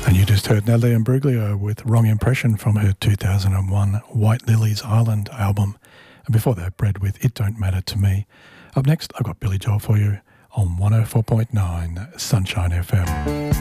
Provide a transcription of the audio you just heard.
And you just heard Natalie Imbruglia with Wrong Impression from her 2001 White Lilies Island album. And before that, Bread with It Don't Matter to Me. Up next, I've got Billy Joel for you on 104.9 Sunshine FM.